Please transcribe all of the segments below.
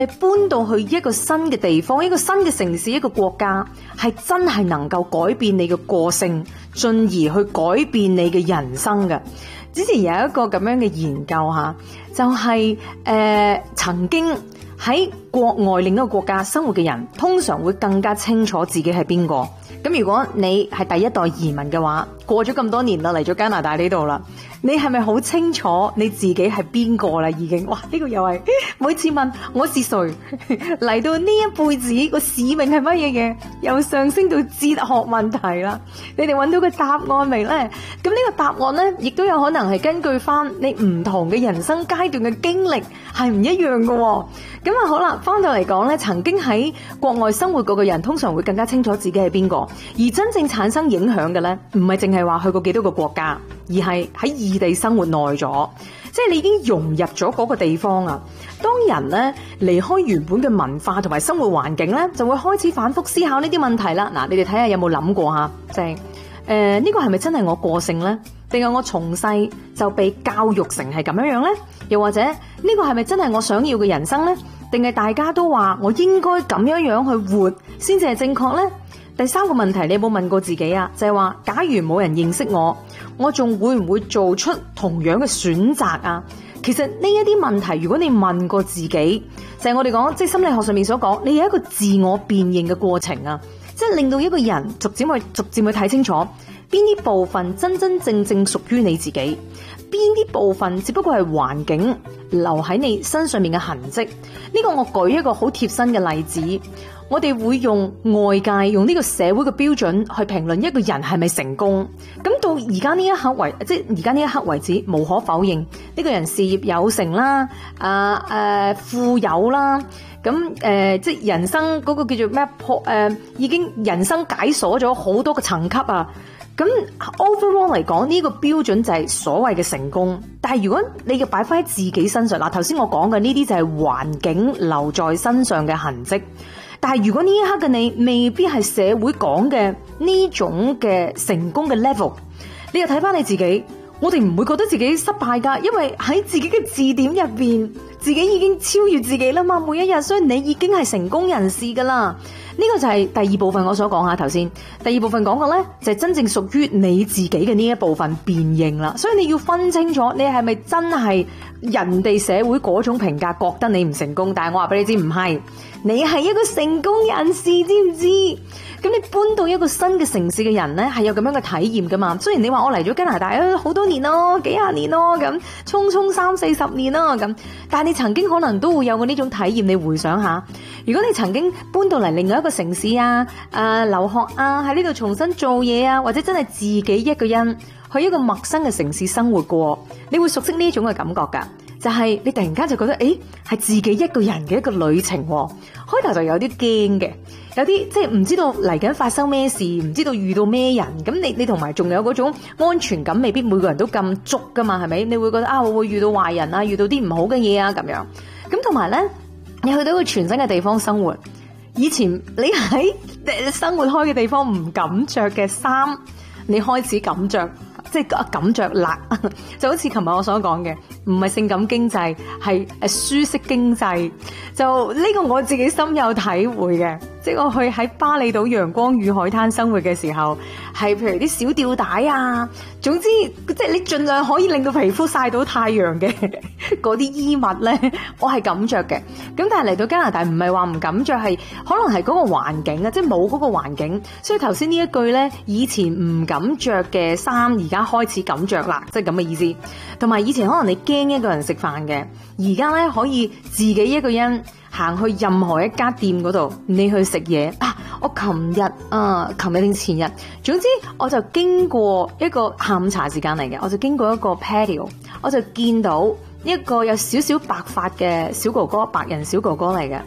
搬到去一個新嘅地方，一個新嘅城市，一個國家，係真係能夠改變你嘅個性，進而去改變你嘅人生嘅。之前有一個咁樣嘅研究吓，就係曾經喺國外另一個國家生活嘅人，通常會更加清楚自己係邊個。咁如果你係第一代移民嘅話，過咗咁多年啦，嚟咗加拿大呢度啦，你係咪好清楚你自己係邊個啦？已經，哇！呢個又係每次問我是誰嚟到呢一輩子個使命係乜嘢嘅，又上升到哲學問題啦。你哋揾到個答案未呢？咁呢個答案呢，亦都有可能係根據翻你唔同嘅人生階段嘅經歷係唔一樣嘅。咁啊好啦，翻到嚟講呢，曾經喺國外生活過嘅人，通常會更加清楚自己係邊個，而真正產生影響嘅呢，唔係淨係話去過幾多個國家，而係喺異地生活耐咗，即係你已經融入咗嗰個地方啊。當人呢離開原本嘅文化同埋生活環境呢，就會開始反覆思考呢啲問題啦。嗱，你哋睇下有冇諗過吓，即係呢個係咪真係我個性呢？定係我從細就被教育成係咁樣樣呢？又或者呢個係咪真係我想要嘅人生呢？定係大家都話我應該咁樣樣去活先至係正確呢？第三個問題，你有冇問過自己啊？就係話，假如冇人認識我，我仲會唔會做出同樣嘅選擇啊？其實呢一啲問題，如果你問過自己，就係我哋講，即係心理學上面所講，你有一個自我辨認嘅過程啊，即係令到一個人逐漸去睇清楚邊啲部分真真正正屬於你自己，邊啲部分只不過係環境留喺你身上面嘅痕跡。呢個我舉一個好貼身嘅例子。我哋會用外界，用呢個社會嘅標準去評論一個人係咪成功。咁到而家呢一刻為，即係而家呢一刻為止，無可否認呢個人事業有成啦，富有啦，咁即係人生嗰個叫做咩已經人生解鎖咗好多個層級啊。咁 overall 嚟講，呢個標準就係所謂嘅成功。但係如果你要擺翻喺自己身上，嗱，頭先我講嘅呢啲就係環境留在身上嘅痕跡。但係如果呢一刻嘅你未必係社會講嘅呢種嘅成功嘅 level， 你又睇翻你自己，我哋唔會覺得自己失敗噶，因為喺自己嘅字典入邊，自己已經超越自己啦嘛，每一日，所以你已經係成功人士噶啦。呢個就係第二部分我所講下頭先，第二部分講嘅呢，就係真正屬於你自己嘅呢一部分辨認啦。所以你要分清楚，你係咪真係人哋社會嗰種評價覺得你唔成功？但係我話俾你知，唔係，你係一個成功人士，知唔知？咁你搬到一個新嘅城市嘅人呢，係有咁樣嘅體驗噶嘛？雖然你話我嚟咗加拿大好多年咯，幾廿年咯，咁匆匆30-40年咯，咁，但係你曾經可能都會有過呢種體驗。你回想下，如果你曾經搬到嚟另外一個城市啊，留學啊，喺呢度重新做嘢啊，或者真係自己一個人去一個陌生嘅城市生活過，你會熟悉呢種嘅感覺噶。就係你突然間就覺得，係自己一個人嘅一個旅程喎。開頭就有啲驚嘅，有啲即係唔知道嚟緊發生咩事，唔知道遇到咩人。咁你同埋仲有嗰種安全感，未必每個人都咁足噶嘛，係咪？你會覺得我會遇到壞人啊，遇到啲唔好嘅嘢啊咁樣。咁同埋咧，你去到一個全新嘅地方生活，以前你喺生活開嘅地方唔敢着嘅衫，你開始敢着。即係敢着辣，就好似琴日我所講嘅，唔係性感經濟，係舒適經濟。就呢個我自己深有體會嘅。即係我去喺巴厘島陽光與海灘生活嘅時候，係譬如啲小吊帶啊，總之即係你盡量可以令到皮膚曬到太陽嘅嗰啲衣物咧，我係敢着嘅。咁但係嚟到加拿大唔係話唔敢着，係可能係嗰個環境啊，即係冇嗰個環境。所以頭先呢一句咧，以前唔敢着嘅衫，而家開始敢着啦，即係咁嘅意思。同埋以前可能你驚一個人食飯嘅，而家咧可以自己一個人行去任何一家店嗰度，你去食嘢啊！我琴日定前日，總之我就經過一個下午茶時間嚟嘅，我就經過一個 patio， 我就見到一個有少少白髮嘅小哥哥，白人小哥哥嚟嘅。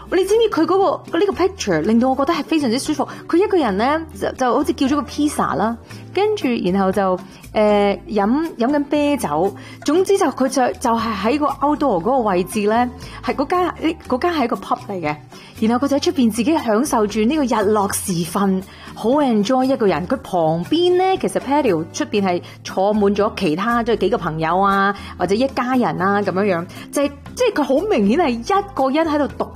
你知唔知佢嗰個呢個 picture 令到我覺得係非常之舒服。佢一個人咧就好似叫咗個 pizza 啦，跟住然後就飲緊啤酒。總之佢就係喺個 outdoor 嗰個位置咧，係嗰間係一個 pub 嚟嘅。然後佢就喺出邊自己享受住呢個日落時分，好 enjoy 一個人。佢旁邊咧其實 patio 出邊係坐滿咗其他即係幾個朋友啊，或者一家人啊咁樣樣，即係佢好明顯係一個人喺度獨